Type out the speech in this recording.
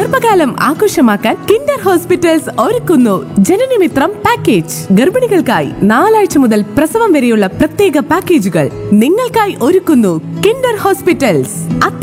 ഗർഭകാലം ആഘോഷമാക്കാൻ Kinder hospitals ഒരുക്കുന്നു ജനനമിത്രം പാക്കേജ്. ഗർഭിണികൾക്കായി 4 ആഴ്ച മുതൽ പ്രസവം വരെയുള്ള പ്രത്യേക പാക്കേജുകൾ നിങ്ങൾക്കായി ഒരുക്കുന്നു കിൻഡർ ഹോസ്പിറ്റൽസ്.